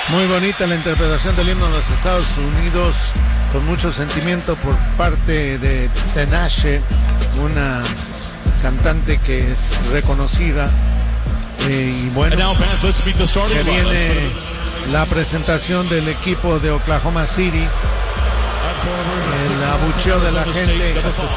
Muy bonita la interpretación del himno de los Estados Unidos, con mucho sentimiento por parte de Tinashe, una cantante que es reconocida. Y bueno, se viene la presentación del equipo de Oklahoma City, el abucheo de la gente.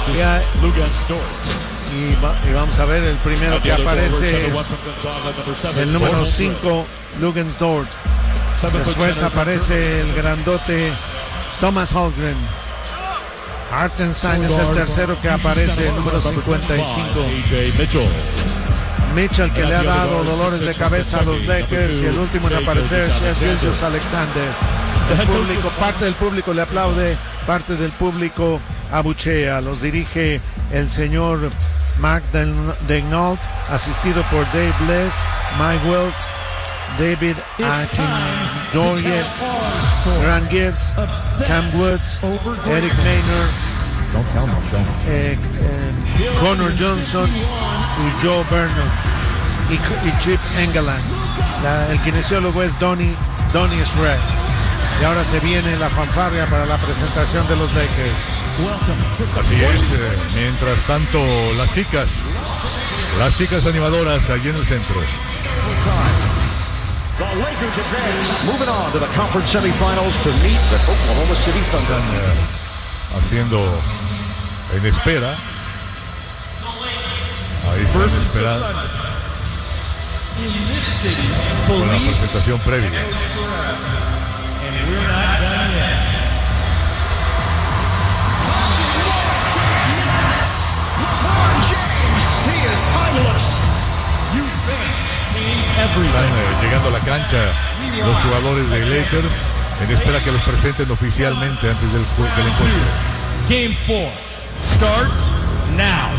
Y vamos a ver, el primero que aparece es el número 5, Lugansdorf. Después aparece el grandote Thomas Holmgren. Hartenstein es el tercero que aparece, el número 55. Mitchell, que le ha dado dolores de cabeza a los Lakers. Y el último en aparecer, Shai Gilgeous-Alexander. El público, parte del público le aplaude, parte del público abuchea. Los dirige el señor Mark Daignault, asistido por Dave Bliss, Mike Wilkes, David Dorier, Grant Gibbs, Cam Woods, Eric Maynard, Connor Johnson y Joe Vernon y Chip Engeland. El kinesiólogo es Donnie Shred. Y ahora se viene la fanfarria para la presentación de los Lakers. Así es, mientras tanto las chicas animadoras allí en el centro. The Lakers advance, moving on to the conference semifinals to meet the Oklahoma City Thunder. Haciendo en espera. Ahí están esperando con la presentación previa. He is timeless. Están llegando a la cancha los jugadores de Lakers en espera que los presenten oficialmente antes del encuentro. Game 4 starts now.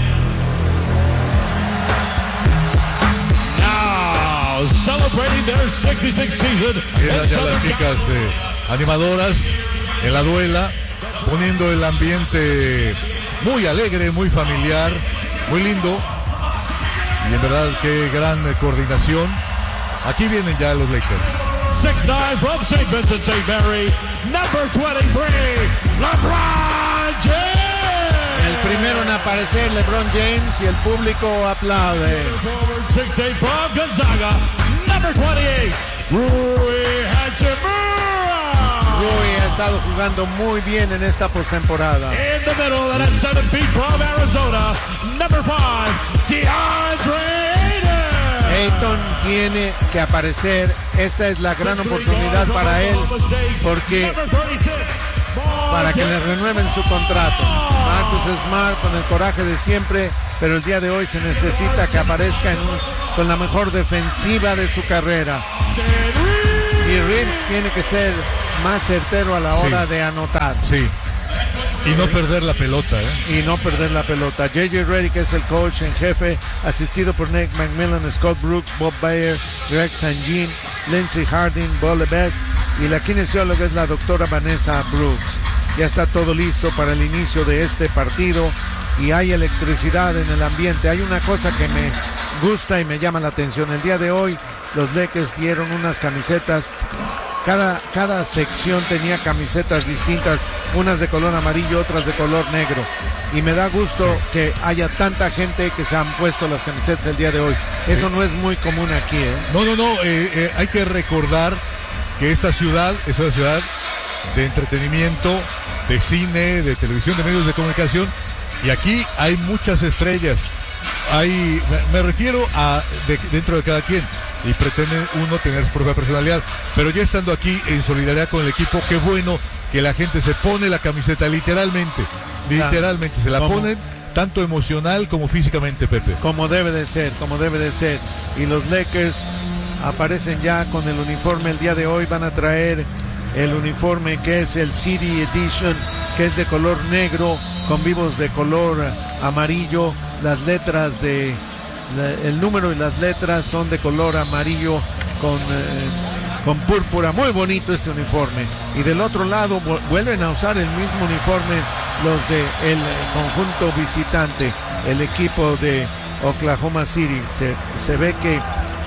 Now celebrating their 66th season. Quedan ya las chicas animadoras en la duela, poniendo el ambiente muy alegre, muy familiar, muy lindo. Y en verdad, qué gran coordinación. Aquí vienen ya los Lakers. 6'9" from St. Vincent St. Mary, number 23, LeBron James. El primero en aparecer, LeBron James, y el público aplaude. 6'8" from Gonzaga, number 28, Rui Hachimura. Rui ha estado jugando muy bien en esta postemporada. In the middle, and at 7 feet from Arizona, number 5, DeAndre Ayton tiene que aparecer. Esta es la gran oportunidad para él, porque para que le renueven su contrato. Marcus Smart con el coraje de siempre, pero el día de hoy se necesita que aparezca con la mejor defensiva de su carrera. Y Reeves tiene que ser más certero a la hora de anotar. Sí. Y no perder la pelota, Y no perder la pelota. J.J. Redick es el coach en jefe, asistido por Nick McMillan, Scott Brooks, Bob Bayer, Greg St. Jean, Lindsey Harding, Bo Levesque, y la kinesióloga es la doctora Vanessa Brooks. Ya está todo listo para el inicio de este partido y hay electricidad en el ambiente. Hay una cosa que me gusta y me llama la atención. El día de hoy los Lakers dieron unas camisetas. Cada sección tenía camisetas distintas, unas de color amarillo, otras de color negro. Y me da gusto que haya tanta gente que se han puesto las camisetas el día de hoy. Eso no es muy común aquí, No, hay que recordar que esta ciudad es una ciudad de entretenimiento, de cine, de televisión, de medios de comunicación. Y aquí hay muchas estrellas. Me refiero a dentro de cada quien. Y pretende uno tener su propia personalidad, pero ya estando aquí en solidaridad con el equipo, qué bueno que la gente se pone la camiseta literalmente se la ponen tanto emocional como físicamente, Pepe. Como debe de ser. Y los Lakers aparecen ya con el uniforme el día de hoy. Van a traer el uniforme que es el City Edition, que es de color negro con vivos de color amarillo. Las letras el número y las letras son de color amarillo con púrpura. Muy bonito este uniforme. Y del otro lado vuelven a usar el mismo uniforme los de el conjunto visitante, el equipo de Oklahoma City. Se ve que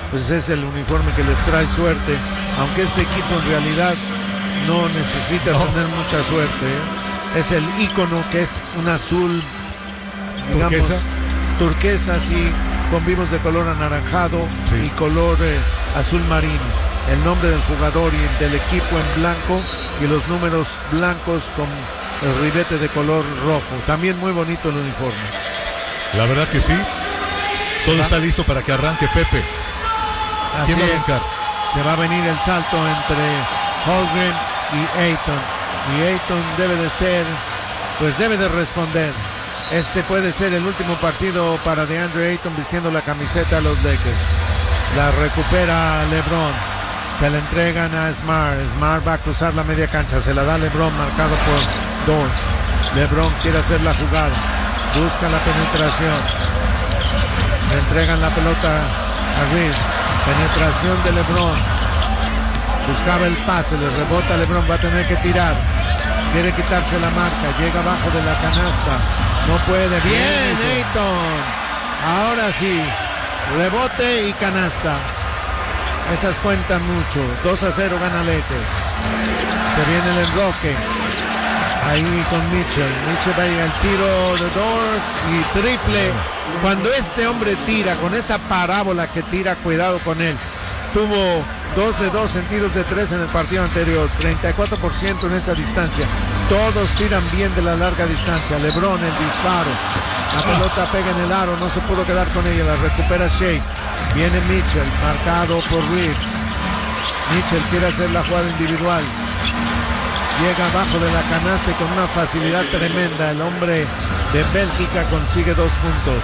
pues es el uniforme que les trae suerte, aunque este equipo en realidad no necesita tener mucha suerte, ¿eh? Es el ícono, que es un azul, digamos, turquesa, sí, con vivos de color anaranjado, sí, y color azul marino. El nombre del jugador y del equipo en blanco y los números blancos con el ribete de color rojo. También muy bonito el uniforme. La verdad que sí. Todo está listo para que arranque Pepe. ¿Quién va a arrancar? Se va a venir el salto entre Holmgren y Ayton. Y Ayton debe de responder. Este puede ser el último partido para DeAndre Ayton vistiendo la camiseta a los Lakers. La recupera LeBron. Se la entregan a Smart. Smart va a cruzar la media cancha. Se la da LeBron, marcado por Dort. LeBron quiere hacer la jugada. Busca la penetración. Le entregan la pelota a Reeves. Penetración de LeBron. Buscaba el pase. Le rebota LeBron. Va a tener que tirar. Quiere quitarse la marca. Llega abajo de la canasta. No puede. Bien, Ayton. Ahora sí. Rebote y canasta. Esas cuentan mucho. 2-0 gana Lakers. Se viene el enroque. Ahí con Mitchell. Mitchell va a ir al tiro de Dort y triple. Cuando este hombre tira con esa parábola que tira, cuidado con él. Tuvo 2 de 2 en tiros de 3 en el partido anterior. 34% en esa distancia. Todos tiran bien de la larga distancia. LeBron, el disparo. La pelota pega en el aro. No se pudo quedar con ella. La recupera Shea. Viene Mitchell, marcado por Reeves. Mitchell quiere hacer la jugada individual. Llega abajo de la canasta y con una facilidad tremenda. El hombre de Bélgica consigue 2 puntos.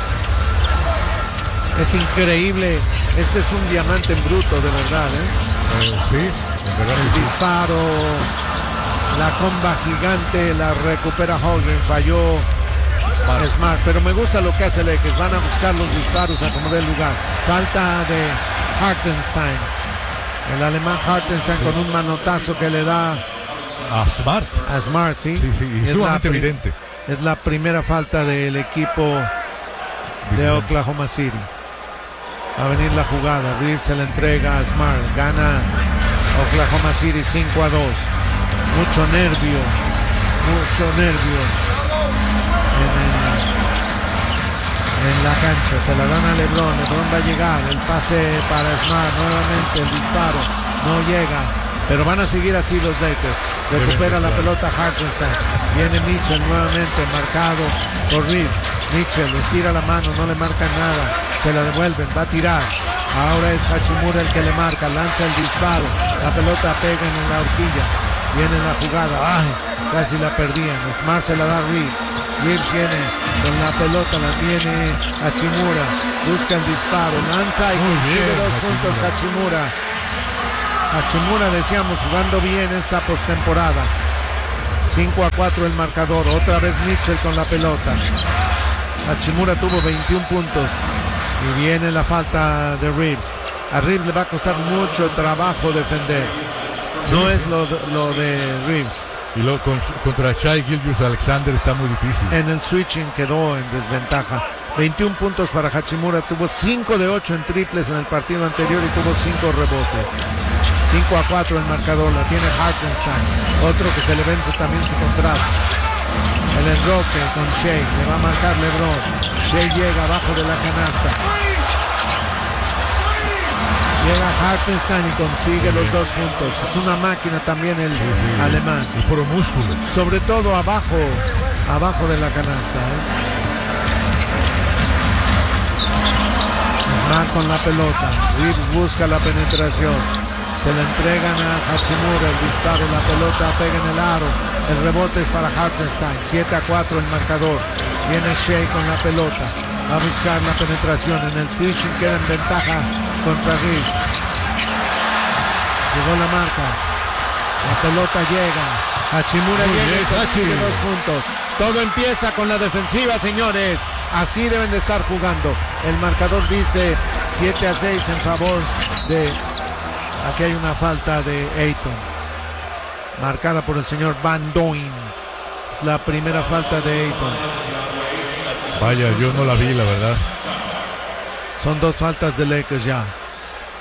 Es increíble. Este es un diamante en bruto, de verdad, ¿eh? Sí, de verdad. El disparo, la comba gigante, la recupera Holmgren. Falló Smart, pero me gusta lo que hace Lakers. Van a buscar los disparos a como dé lugar. Falta de Hartenstein. El alemán Hartenstein, sí, con un manotazo que le da a Smart. A Smart, sí. Sí, sí, es sumamente evidente. Es la primera falta del equipo de Oklahoma City. Va a venir la jugada. Reeves se la entrega a Smart. Gana Oklahoma City 5-2. Mucho nervio. En la cancha. Se la dan a LeBron. LeBron va a llegar. El pase para Smart. Nuevamente el disparo. No llega. Pero van a seguir así los Lakers. Recupera la pelota Hartenstein. Viene Mitchell nuevamente, marcado por Reeves. Mitchell estira la mano, no le marcan nada. Se la devuelven, va a tirar. Ahora es Hachimura el que le marca. Lanza el disparo. La pelota pega en la horquilla. Viene la jugada. ¡Ay! Casi la perdían. Smart se la da a Reeves. Reeves viene con la pelota, la tiene Hachimura. Busca el disparo. Lanza y consigue 2 puntos Hachimura. Hachimura, decíamos, jugando bien esta postemporada. 5-4 el marcador. Otra vez Mitchell con la pelota. Hachimura tuvo 21 puntos. Y viene la falta de Reeves. A Reeves le va a costar mucho trabajo defender. No es lo de Reeves. Y luego contra Shai Gilgeous-Alexander está muy difícil. En el switching quedó en desventaja. 21 puntos para Hachimura. Tuvo 5 de 8 en triples en el partido anterior y tuvo 5 rebotes. 5-4 el marcador. La tiene Hartenstein. Otro que se le vence también su contrato. El enroque con Shea. Le va a marcar LeBron. Shea llega abajo de la canasta. Llega Hartenstein y consigue los 2 puntos. Es una máquina también el alemán. Y puro músculo. Sobre todo abajo de la canasta. Smart con la pelota. Reeves busca la penetración. Se la entregan a Hachimura. El disparo, la pelota pega en el aro. El rebote es para Hartenstein. 7-4 el marcador. Viene Shea con la pelota. Va a buscar la penetración. En el switching queda en ventaja contra Reeves. Llegó la marca. La pelota llega. Hachimura llega y consigue 2 puntos. Todo empieza con la defensiva, señores. Así deben de estar jugando. El marcador dice 7-6 en favor de... Aquí hay una falta de Ayton. Marcada por el señor Van Doyen. Es la primera falta de Ayton. Vaya, yo no la vi, la verdad. Son 2 faltas de Lakers ya.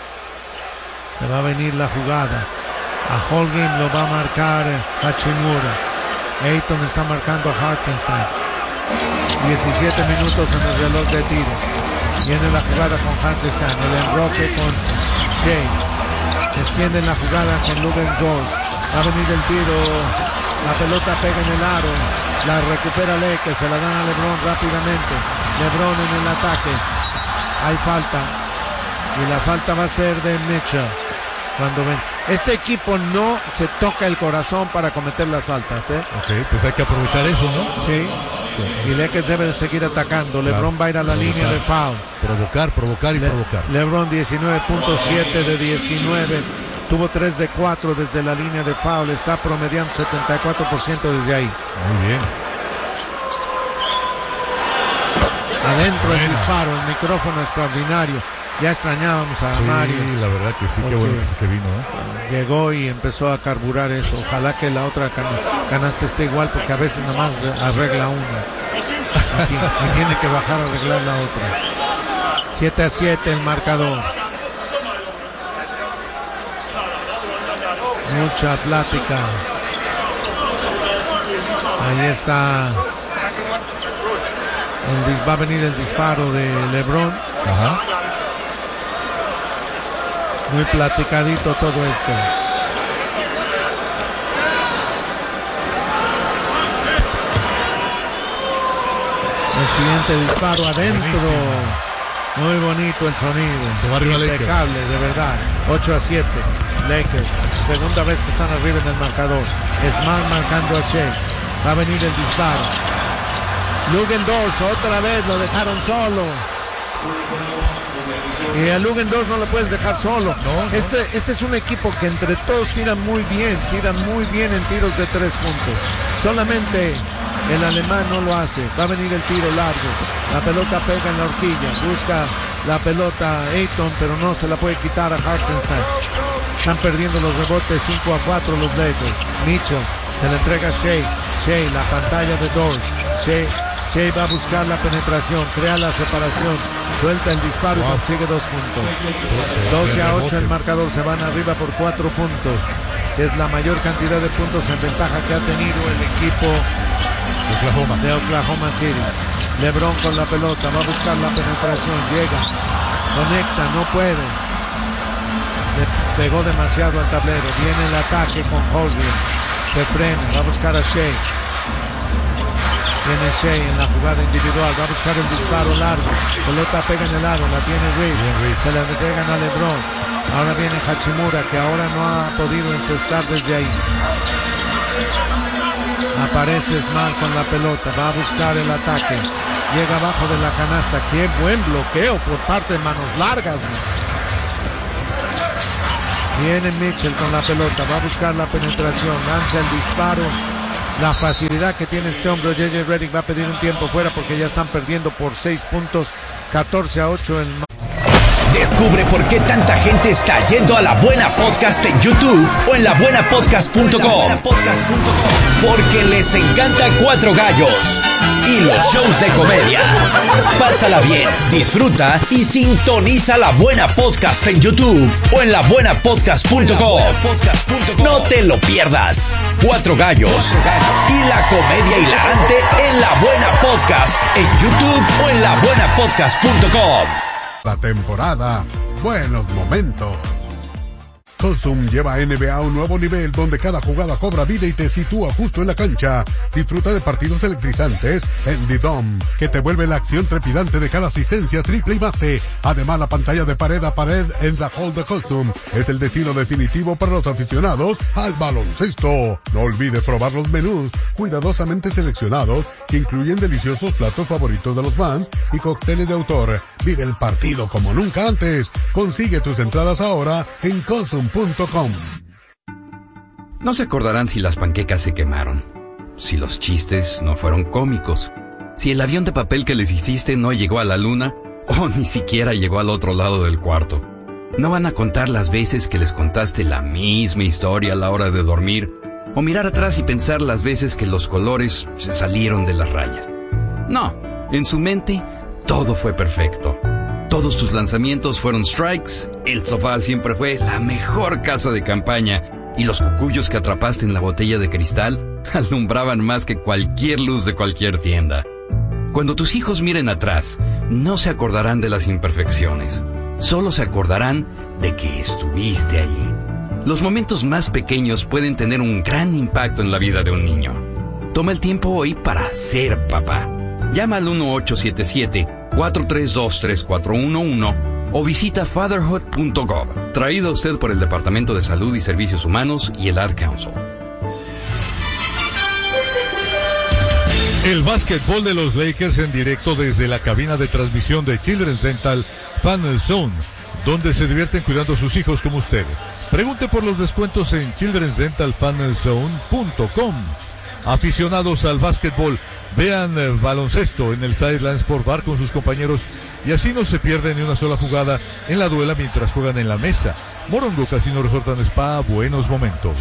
Le va a venir la jugada. A Holmgren lo va a marcar Hachimura. Ayton está marcando a Hartenstein. 17 minutos en el reloj de tiro. Viene la jugada con Hartenstein. El enroque con Shea. Extienden la jugada con Ludendorff. Va a venir el tiro. La pelota pega en el aro. La recupera Lakers. Se la dan a LeBron rápidamente. LeBron en el ataque. Hay falta. Y la falta va a ser de Mitchell. Cuando ven. Este equipo no se toca el corazón para cometer las faltas, ¿eh? Ok, pues hay que aprovechar eso, ¿no? Sí. Y Lakers debe de seguir atacando. LeBron va a ir a la línea de foul. Provocar y provocar. LeBron 19.7 de 19. Tuvo 3 de 4 desde la línea de foul. Está promediando 74% desde ahí. Muy bien. Adentro el disparo, el micrófono extraordinario. Ya extrañábamos a Mario. Sí, la verdad que sí, qué bueno que vino, ¿eh? Llegó y empezó a carburar eso. Ojalá que la otra canasta esté igual, porque a veces nomás arregla una. Y tiene que bajar a arreglar la otra. 7-7 el marcador. Mucha plática. Ahí está. Va a venir el disparo de LeBron. Ajá. Muy platicadito todo esto. El siguiente disparo adentro. Buenísimo. Muy bonito el sonido. Impecable, de verdad. 8-7. Lakers. Segunda vez que están arriba en el marcador. Smart marcando a Shea. Va a venir el disparo. Ludendorff otra vez lo dejaron solo. Y a Ludendorff no lo puedes dejar solo. No. Este es un equipo que entre todos tiran muy bien en tiros de 3 puntos. Solamente el alemán no lo hace. Va a venir el tiro largo. La pelota pega en la horquilla. Busca la pelota Ayton, pero no se la puede quitar a Hartenstein. Están perdiendo los rebotes 5-4 los Lakers. Mitchell se le entrega a Shea. Shea, la pantalla de Dort. Shea va a buscar la penetración, crea la separación, suelta el disparo y consigue 2 puntos. 12-8 el marcador, se van arriba por 4 puntos. Es la mayor cantidad de puntos en ventaja que ha tenido el equipo de Oklahoma City. LeBron con la pelota, va a buscar la penetración, llega, conecta, no puede. Le pegó demasiado al tablero, viene el ataque con Holmgren, se frena, va a buscar a Shea. Tiene Shea en la jugada individual, va a buscar el disparo largo, pelota pega en el aro, la tiene Reed, se la entregan a LeBron. Ahora viene Hachimura, que ahora no ha podido encestar desde ahí. Aparece Smart con la pelota, va a buscar el ataque, llega abajo de la canasta. Qué buen bloqueo por parte de Manos Largas. Viene Mitchell con la pelota, va a buscar la penetración, lanza el disparo. La facilidad que tiene este hombre, J.J. Redick, va a pedir un tiempo fuera porque ya están perdiendo por 6 puntos, 14-8 en... Descubre por qué tanta gente está yendo a La Buena Podcast en YouTube o en labuenapodcast.com. Porque les encanta Cuatro Gallos y los shows de comedia. Pásala bien, disfruta y sintoniza La Buena Podcast en YouTube o en labuenapodcast.com. No te lo pierdas. Cuatro Gallos y la comedia hilarante en La Buena Podcast en YouTube o en labuenapodcast.com. La temporada, buenos momentos. Cosum lleva a NBA a un nuevo nivel donde cada jugada cobra vida y te sitúa justo en la cancha. Disfruta de partidos electrizantes en The Dome, que te vuelve la acción trepidante de cada asistencia, triple y base. Además, la pantalla de pared a pared en The Hall de Cosum es el destino definitivo para los aficionados al baloncesto. No olvides probar los menús cuidadosamente seleccionados que incluyen deliciosos platos favoritos de los fans y cócteles de autor. Vive el partido como nunca antes. Consigue tus entradas ahora en Cosum.com. No se acordarán si las panquecas se quemaron, si los chistes no fueron cómicos, si el avión de papel que les hiciste no llegó a la luna o ni siquiera llegó al otro lado del cuarto. No van a contar las veces que les contaste la misma historia a la hora de dormir o mirar atrás y pensar las veces que los colores se salieron de las rayas. No, en su mente todo fue perfecto. Todos tus lanzamientos fueron strikes. El sofá siempre fue la mejor casa de campaña. Y los cucuyos que atrapaste en la botella de cristal alumbraban más que cualquier luz de cualquier tienda. Cuando tus hijos miren atrás, no se acordarán de las imperfecciones. Solo se acordarán de que estuviste allí. Los momentos más pequeños pueden tener un gran impacto en la vida de un niño. Toma el tiempo hoy para ser papá. Llama al 1877-432-3411 o visita fatherhood.gov. Traído a usted por el Departamento de Salud y Servicios Humanos y el Ad Council. El básquetbol de los Lakers en directo desde la cabina de transmisión de Children's Dental Fan Zone, donde se divierten cuidando a sus hijos como usted. Pregunte por los descuentos en childrensdentalfanzone.com. Aficionados al básquetbol, vean baloncesto en el Sideline Sport Bar con sus compañeros y así no se pierden ni una sola jugada en la duela mientras juegan en la mesa. Morongo Casino Resort and Spa, buenos momentos.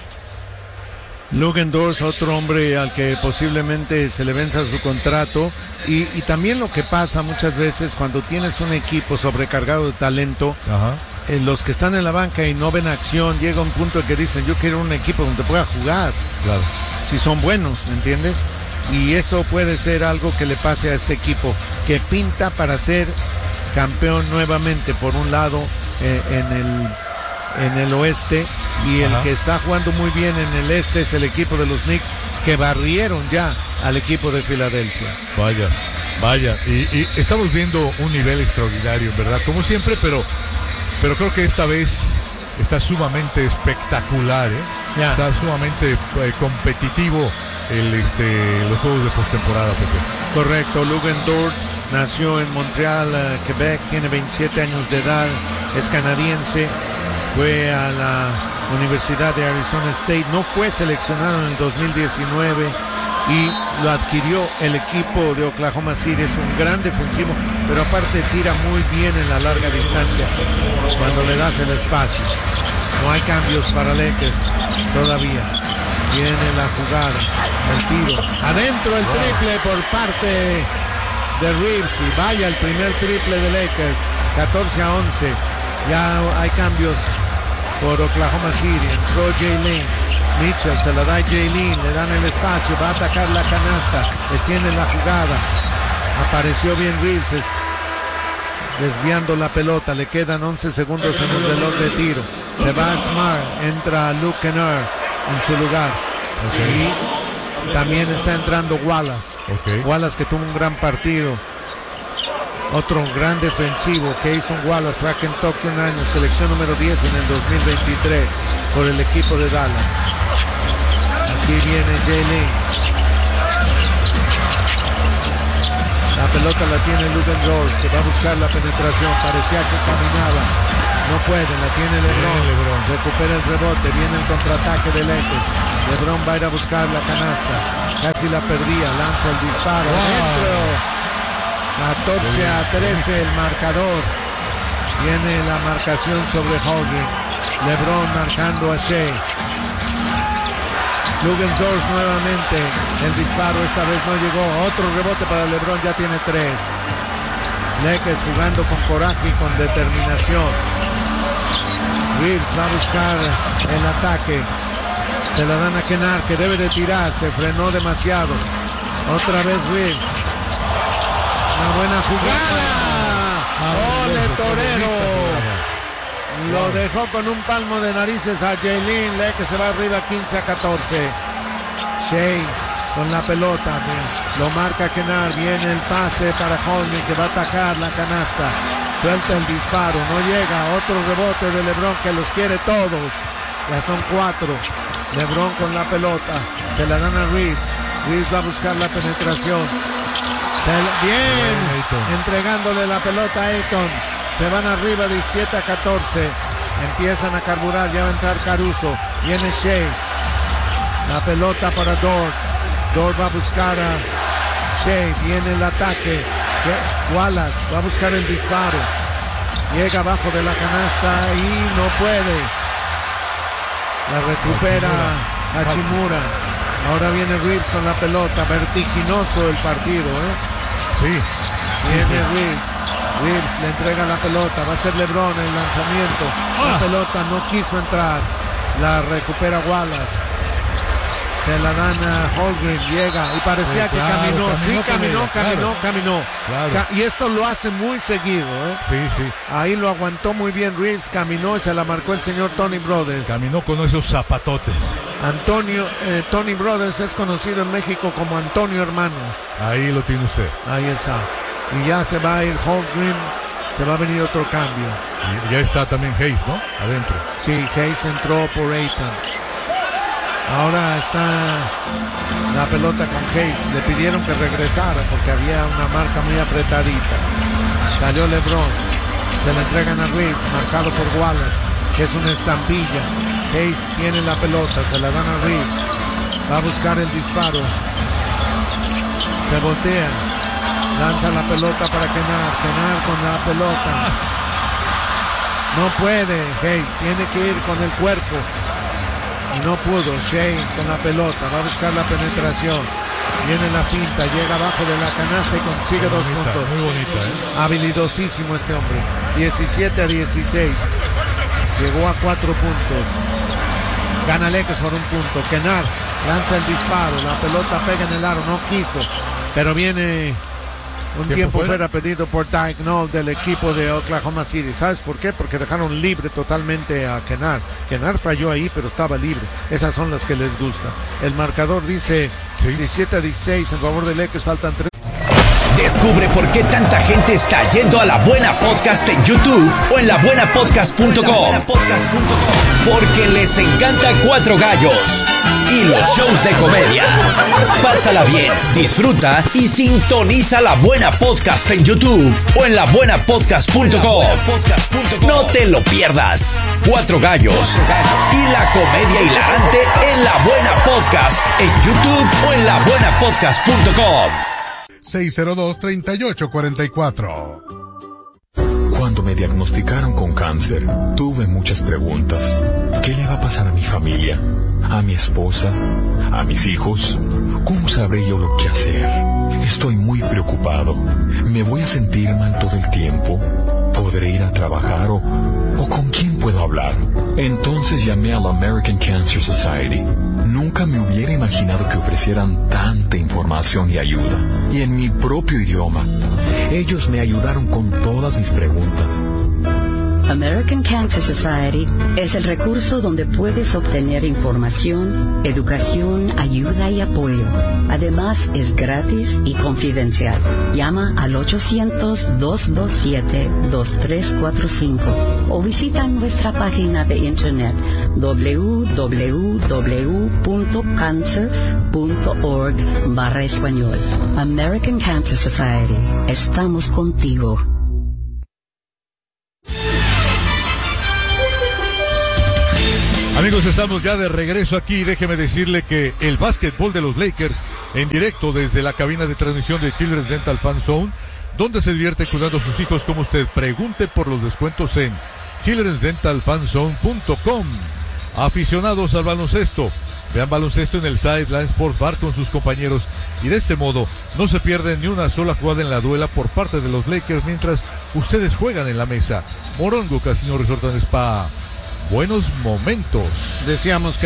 Lugendorf, otro hombre al que posiblemente se le venza su contrato, y también lo que pasa muchas veces cuando tienes un equipo sobrecargado de talento. Ajá. Los que están en la banca y no ven acción, llega un punto en que dicen, yo quiero un equipo donde pueda jugar. Claro. Si son buenos, ¿me entiendes? Y eso puede ser algo que le pase a este equipo, que pinta para ser campeón nuevamente, por un lado, en el oeste, y el que está jugando muy bien en el este es el equipo de los Knicks, que barrieron ya al equipo de Filadelfia. Vaya, y estamos viendo un nivel extraordinario, en verdad, como siempre, pero creo que esta vez está sumamente espectacular, Ya. Está sumamente competitivo los juegos de postemporada, Pepe. Correcto, Lugendorf nació en Montreal, Quebec, tiene 27 años de edad, es canadiense, fue a la Universidad de Arizona State, no fue seleccionado en el 2019 y lo adquirió el equipo de Oklahoma City. Es un gran defensivo, pero aparte tira muy bien en la larga distancia cuando le das el espacio. No hay cambios para Lakers todavía. Viene la jugada, el tiro, adentro el triple por parte de Reeves, y vaya el primer triple de Lakers, 14-11. Ya hay cambios por Oklahoma City. Entró Jalen Mitchell, se la da Jalen, le dan el espacio, va a atacar la canasta, extiende la jugada, apareció bien Reeves, desviando la pelota, le quedan 11 segundos en el reloj de tiro, se va Smart, entra Luke Kennard en su lugar, y también está entrando Wallace, Wallace que tuvo un gran partido, otro gran defensivo, Cason Wallace, fue a Kentucky un año, selección número 10 en el 2023 por el equipo de Dallas. Aquí viene Jalen. La pelota la tiene Lugendorf, que va a buscar la penetración, parecía que caminaba, no puede, la tiene LeBron, recupera el rebote, viene el contraataque de Lakers, LeBron va a ir a buscar la canasta, casi la perdía, lanza el disparo, dentro. 14-13 el marcador. Viene la marcación sobre Hogan. LeBron marcando a Shea. Lugendorf nuevamente. El disparo esta vez no llegó. Otro rebote para LeBron, ya tiene 3. Lakers jugando con coraje y con determinación. Reeves va a buscar el ataque. Se la dan a Kennard, que debe de tirar. Se frenó demasiado. Otra vez Reeves. Una buena jugada. ¡Ole, torero! Lo dejó con un palmo de narices a Jalen. Que se va arriba 15-14. Shea con la pelota. Lo marca Kennard. Viene el pase para Holmes, que va a atacar la canasta. Suelta el disparo. No llega. Otro rebote de LeBron, que los quiere todos. Ya son 4. LeBron con la pelota. Se la dan a Reeves. Reeves va a buscar la penetración. Bien, entregándole la pelota a Ayton. Se van arriba 17-14. Empiezan a carburar, ya va a entrar Caruso. Viene Shea. La pelota para Dort. Dort va a buscar a Shea. Viene el ataque. Wallace va a buscar el disparo. Llega abajo de la canasta y no puede. La recupera Hachimura. Ahora viene Reeves con la pelota. Vertiginoso el partido, Sí. Viene Reeves. Reeves le entrega la pelota, va a ser LeBron el lanzamiento. La pelota no quiso entrar, la recupera Wallace. Se la dan a Holmgren, llega y parecía que caminó. Claro. Y esto lo hace muy seguido, ¿eh? Sí. Ahí lo aguantó muy bien Reeves, caminó y se la marcó el señor Tony Brothers. Caminó con esos zapatotes. Tony Brothers es conocido en México como Antonio Hermanos. Ahí lo tiene usted. Ahí está. Y ya se va a ir Holmgren, se va a venir otro cambio. Y ya está también Hayes, ¿no? Adentro. Sí, Hayes entró por Ayton. Ahora está la pelota con Hayes. Le pidieron que regresara porque había una marca muy apretadita. Salió LeBron. Se la entregan a Reeves, marcado por Wallace, que es una estampilla. Hayes tiene la pelota, se la dan a Reeves. Va a buscar el disparo. Se voltea. Lanza la pelota para Kennard con la pelota. No puede Hayes, tiene que ir con el cuerpo. Y no pudo. Shane con la pelota, va a buscar la penetración. Viene la finta, llega abajo de la canasta y consigue 2 puntos. Muy bonita, Habilidosísimo este hombre. 17-16. Llegó a 4 puntos. Gana Lakers por 1 punto. Kennard lanza el disparo, la pelota pega en el aro, no quiso. Pero viene un tiempo fuera pedido por Dyke Knoll del equipo de Oklahoma City. ¿Sabes por qué? Porque dejaron libre totalmente a Kennard. Kennard falló ahí, pero estaba libre. Esas son las que les gusta. El marcador dice 17-16 en favor de Lakers. Faltan 3. Descubre por qué tanta gente está yendo a La Buena Podcast en YouTube o en labuenapodcast.com. Porque les encanta Cuatro Gallos y los shows de comedia. Pásala bien, disfruta y sintoniza La Buena Podcast en YouTube o en labuenapodcast.com. No te lo pierdas. Cuatro Gallos y la comedia hilarante en La Buena Podcast en YouTube o en labuenapodcast.com. 602-3844. Cuando me diagnosticaron con cáncer, tuve muchas preguntas. ¿Qué le va a pasar a mi familia? ¿A mi esposa? ¿A mis hijos? ¿Cómo sabré yo lo que hacer? Estoy muy preocupado. ¿Me voy a sentir mal todo el tiempo? ¿Podré ir a trabajar o con quién puedo hablar? Entonces llamé a la American Cancer Society. Nunca me hubiera imaginado que ofrecieran tanta información y ayuda, y en mi propio idioma. Ellos me ayudaron con todas mis preguntas. American Cancer Society es el recurso donde puedes obtener información, educación, ayuda y apoyo. Además, es gratis y confidencial. Llama al 800-227-2345 o visita nuestra página de internet www.cancer.org/español. American Cancer Society. Estamos contigo. Amigos, estamos ya de regreso aquí. Déjeme decirle que el básquetbol de los Lakers en directo desde la cabina de transmisión de Children's Dental Fan Zone, donde se divierte cuidando a sus hijos como usted. Pregunte por los descuentos en childrensdentalfanzone.com. Aficionados al baloncesto, vean baloncesto en el Sideline Sports Bar con sus compañeros y de este modo no se pierden ni una sola jugada en la duela por parte de los Lakers mientras ustedes juegan en la mesa. Morongo Casino Resort and Spa. Buenos momentos. Decíamos que